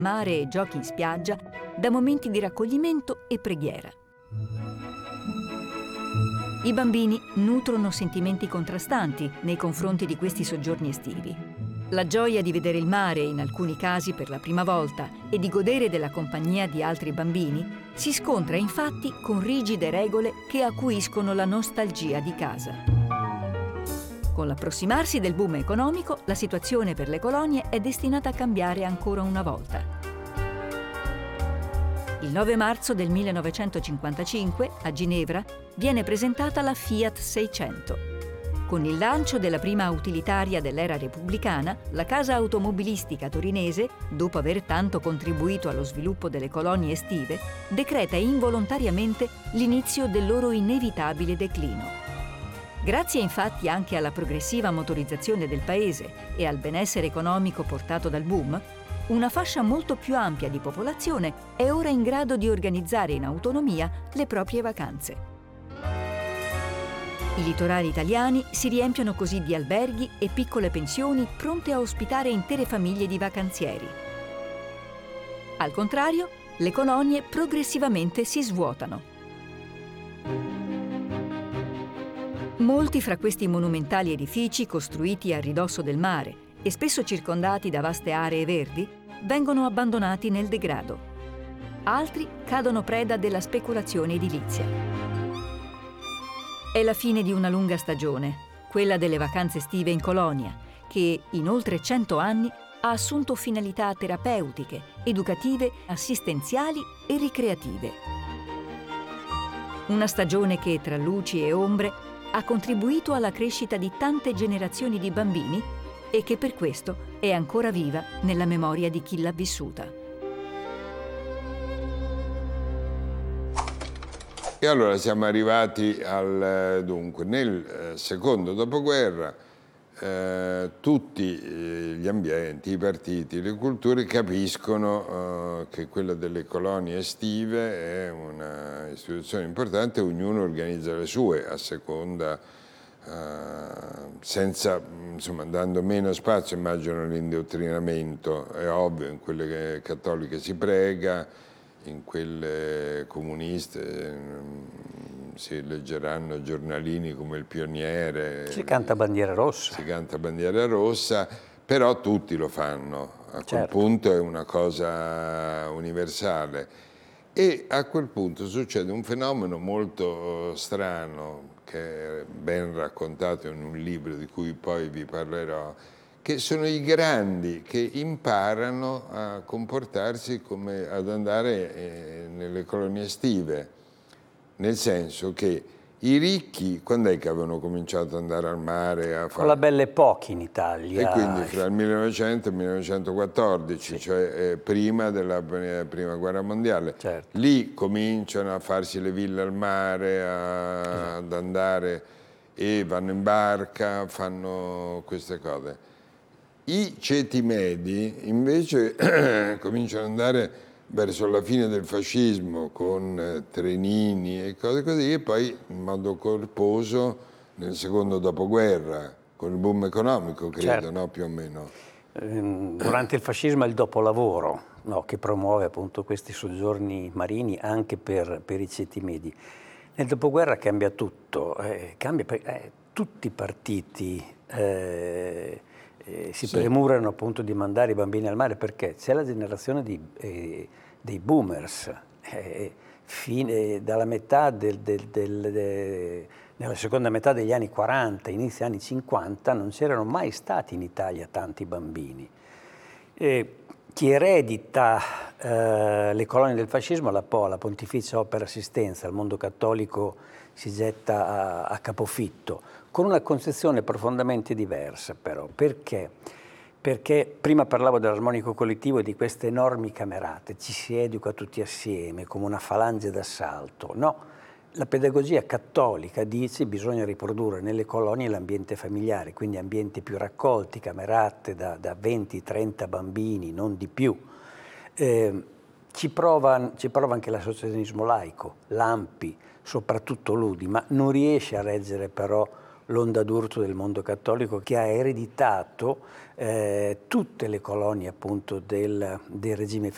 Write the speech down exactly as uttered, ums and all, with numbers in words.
mare e giochi in spiaggia, da momenti di raccoglimento e preghiera. I bambini nutrono sentimenti contrastanti nei confronti di questi soggiorni estivi. La gioia di vedere il mare, in alcuni casi per la prima volta, e di godere della compagnia di altri bambini, si scontra infatti con rigide regole che acuiscono la nostalgia di casa. Con l'approssimarsi del boom economico, la situazione per le colonie è destinata a cambiare ancora una volta. Il nove marzo del millenovecentocinquantacinque, a Ginevra, viene presentata la Fiat seicento. Con il lancio della prima utilitaria dell'era repubblicana, la casa automobilistica torinese, dopo aver tanto contribuito allo sviluppo delle colonie estive, decreta involontariamente l'inizio del loro inevitabile declino. Grazie infatti anche alla progressiva motorizzazione del paese e al benessere economico portato dal boom, una fascia molto più ampia di popolazione è ora in grado di organizzare in autonomia le proprie vacanze. I litorali italiani si riempiono così di alberghi e piccole pensioni pronte a ospitare intere famiglie di vacanzieri. Al contrario, le colonie progressivamente si svuotano. Molti fra questi monumentali edifici costruiti a ridosso del mare e spesso circondati da vaste aree verdi vengono abbandonati nel degrado. Altri cadono preda della speculazione edilizia. È la fine di una lunga stagione, quella delle vacanze estive in colonia, che in oltre cento anni ha assunto finalità terapeutiche, educative, assistenziali e ricreative. Una stagione che, tra luci e ombre, ha contribuito alla crescita di tante generazioni di bambini e che per questo è ancora viva nella memoria di chi l'ha vissuta. E allora siamo arrivati al dunque, nel eh, secondo dopoguerra eh, tutti eh, gli ambienti, i partiti, le culture capiscono eh, che quella delle colonie estive è una istituzione importante, ognuno organizza le sue a seconda. Uh, senza, insomma, dando meno spazio, immagino, all'indottrinamento. È ovvio, in quelle cattoliche si prega, in quelle comuniste um, si leggeranno giornalini come Il Pioniere. Si canta Bandiera Rossa. Si canta Bandiera Rossa, però tutti lo fanno. A certo. quel punto è una cosa universale. E a quel punto succede un fenomeno molto strano, che è ben raccontato in un libro di cui poi vi parlerò, che sono i grandi che imparano a comportarsi come ad andare eh, nelle colonie estive, nel senso che i ricchi, quando è che avevano cominciato ad andare al mare? A fare... Con la Belle Époque in Italia. E quindi fra il millenovecento e il millenovecentoquattordici, sì. Cioè eh, prima della prima guerra mondiale. Certo. Lì cominciano a farsi le ville al mare, a, esatto. ad andare e vanno in barca, fanno queste cose. I ceti medi invece cominciano ad andare verso la fine del fascismo con eh, trenini e cose così, e poi in modo corposo nel secondo dopoguerra, con il boom economico, credo, certo. no? Più o meno. Durante il fascismo è il dopolavoro, no, che promuove appunto questi soggiorni marini anche per, per i ceti medi. Nel dopoguerra cambia tutto, eh, cambia, eh, tutti i partiti eh, eh, si sì. premurano appunto di mandare i bambini al mare, perché c'è la generazione di, eh, dei boomers, eh, fine, dalla metà del, del, del, del nella seconda metà degli anni quaranta, inizio anni cinquanta, non c'erano mai stati in Italia tanti bambini. E chi eredita eh, le colonie del fascismo, la P O A, la Pontificia Opera Assistenza, il mondo cattolico si getta a, a capofitto, con una concezione profondamente diversa però. Perché? Perché prima parlavo dell'armonico collettivo e di queste enormi camerate, ci si educa tutti assieme come una falange d'assalto. No. La pedagogia cattolica dice che bisogna riprodurre nelle colonie l'ambiente familiare, quindi ambienti più raccolti, camerate da, da venti trenta bambini, non di più. Eh, ci, prova, ci prova anche l'associazionismo laico, l'A M P I, soprattutto l'U D I, ma non riesce a reggere però l'onda d'urto del mondo cattolico, che ha ereditato eh, tutte le colonie appunto del, del regime fascista.